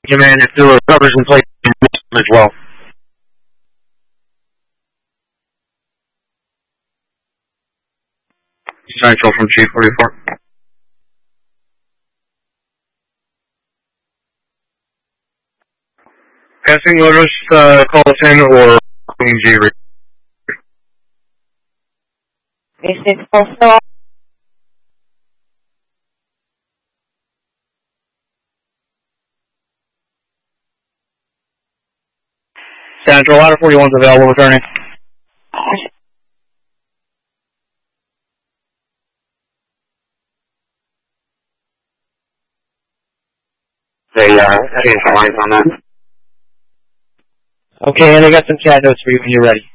you, man, if there were covers in place as well. Central from G44. Passing orders, call us in or Queen G. This is also Central, Ladder 41's available, returning. Any lines on that? Okay, and I got some chat notes for you when you're ready.